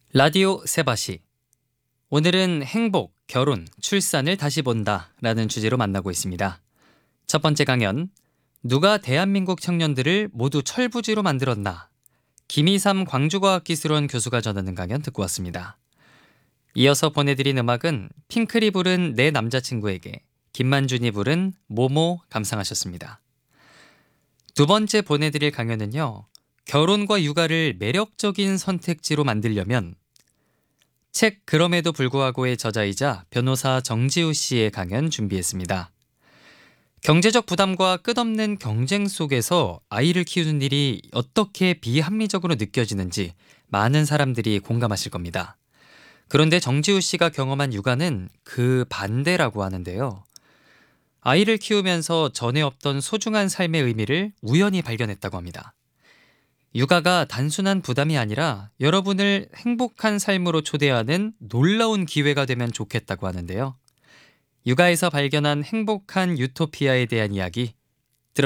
라디오 세바시. 오늘은 행복, 결혼, 출산을 다시 본다 라는 주제로 만나고 있습니다. 첫 번째 강연, 누가 대한민국 청년들을 모두 철부지로 만들었나? 김이삼 광주과학기술원 교수가 전하는 강연 듣고 왔습니다. 이어서 보내드린 음악은 핑클이 부른 내 남자친구에게, 김만준이 부른 모모 감상하셨습니다. 두 번째 보내드릴 강연은요, 결혼과 육아를 매력적인 선택지로 만들려면, 책 그럼에도 불구하고의 저자이자 변호사 정지우 씨의 강연 준비했습니다. 경제적 부담과 끝없는 경쟁 속에서 아이를 키우는 일이 어떻게 비합리적으로 느껴지는지 많은 사람들이 공감하실 겁니다. 그런데 정지우 씨가 경험한 육아는 그 반대라고 하는데요. 아이를 키우면서 전에 없던 소중한 삶의 의미를 우연히 발견했다고 합니다. 육아가 단순한 부담이 아니라 여러분을 행복한 삶으로 초대하는 놀라운 기회가 되면 좋겠다고 하는데요. 육아에서 발견한 행복한 유토피아에 대한 이야기